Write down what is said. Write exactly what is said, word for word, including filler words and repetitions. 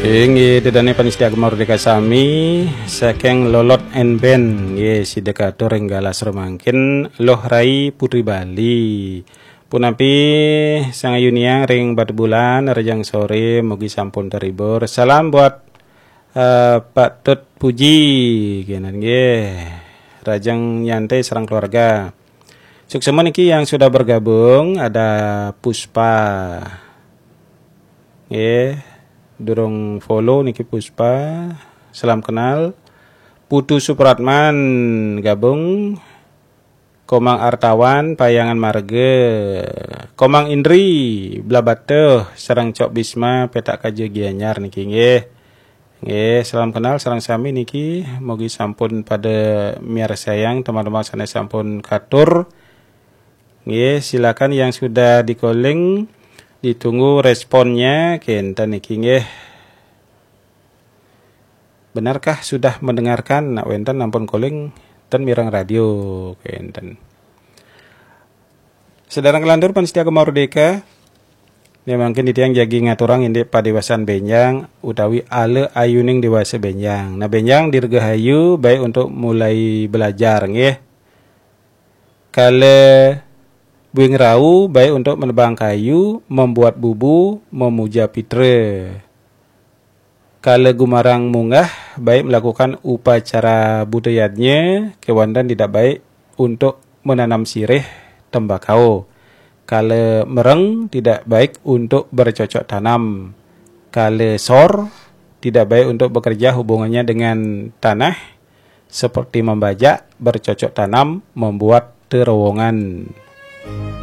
Ingi dedane panitia Mardika Sami saking Lolot and Ben ye si dekatur renggala sermangkin loh rai Putri Bali punapi sang yunia ring batu bulan rejang sore mugi sampun terhibur. Salam buat uh, Pak Tut Puji genan nggih rajang nyantai serang keluarga. Suksema niki yang sudah bergabung ada Puspa nggih durung follow niki Puspa, salam kenal. Putu Supratman gabung, Komang Artawan Payangan Marge, Komang Indri Blabate sarang Cok Bisma petak kaje Gianyar niki nggih. Nggih, salam kenal sarang sami niki mugi sampun pada miar sayang teman-teman sana sampun katur. Nggih, silakan yang sudah di calling ditunggu responnya kenten niki nggih. Benarkah sudah mendengarkan nak wenten ampun calling ten mirang radio kenten. Saudara kelantur panitia Mardika ya mungkin ditiang jagi ngaturang indi padewasan benjang utawi ale ayuning dewasa benjang. Nah benjang dirgahayu baik untuk mulai belajar nggih. Kale buing rau baik untuk menebang kayu, membuat bubu, memuja pitre. Kala gumarang munggah baik melakukan upacara budayanya, kewandan tidak baik untuk menanam sirih tembakau. Kala mereng tidak baik untuk bercocok tanam. Kala sor tidak baik untuk bekerja hubungannya dengan tanah seperti membajak, bercocok tanam, membuat terowongan.